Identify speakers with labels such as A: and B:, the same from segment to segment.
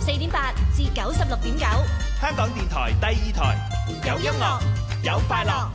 A: 4.8至96.9，
B: 香港電台第2台，有音樂，有快樂。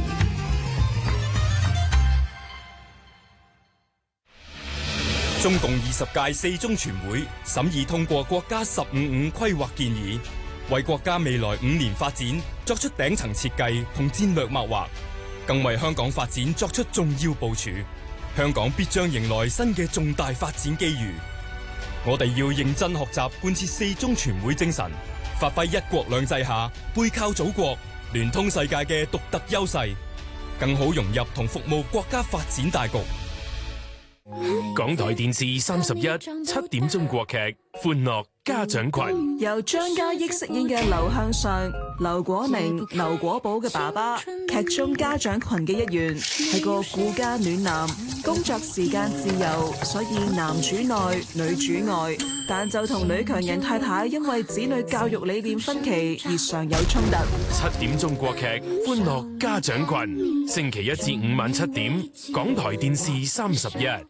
C: 中共20屆四中全會審議通過國家15/5規劃建議，為國家未來5年發展作出頂層設計同戰略謀劃，更為香港發展作出重要部署。香港必將迎來新嘅重大發展機遇。我哋要認真學習貫徹四中全會精神，發揮一國兩制下背靠祖國、聯通世界嘅獨特優勢，更好融入同服務國家發展大局。
D: 港台電視31 7點鐘國劇《歡樂家長群》，
E: 由張嘉益飾演嘅劉向上、劉果明、劉果寶嘅爸爸，劇中家長群嘅一員，係個顧家暖男，工作時間自由，所以男主內女主外，但就同女強人太太因為子女教育理念分歧而常有衝突。
D: 7點鐘國劇《歡樂家長群》，星期1至5晚7點，港台電視31。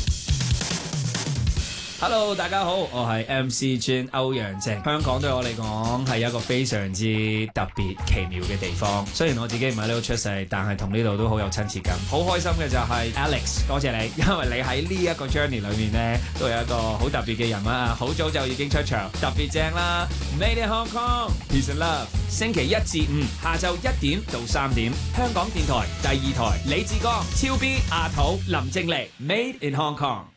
F: Hello， 大家好，我係 MC Jin 歐陽靖。香港對我嚟講係一個非常之特別奇妙嘅地方。雖然我自己唔喺呢度出世，但係同呢度都好有親切感。好開心嘅就係 Alex， 多謝你，因為你喺呢一個 journey 裏面呢，都有一個好特別嘅人物啊！好早就已經出場，特別正啦。Made in Hong Kong Peace and Love， 星期1至5下晝1點到3點，香港電台第2台，李志剛、超 B、阿土、林正麗 Made in Hong Kong。